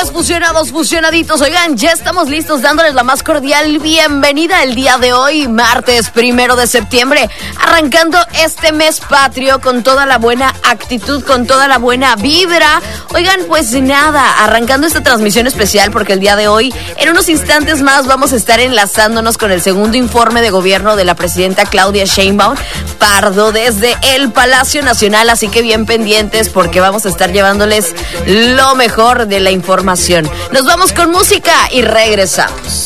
días, fusionados, fusionaditos. Oigan, ya estamos listos dándoles la más cordial bienvenida el día de hoy, martes 1 de septiembre, arrancando este mes patrio con toda la buena actitud, con toda la buena vibra. Oigan, pues nada, arrancando esta transmisión especial porque el día de hoy, en unos instantes más, vamos a estar enlazándonos con el segundo informe de gobierno de la presidenta Claudia Sheinbaum Pardo desde el Palacio Nacional, así que bien pendientes porque vamos a estar llevándoles lo mejor de la información. Nos vamos con música y regresamos.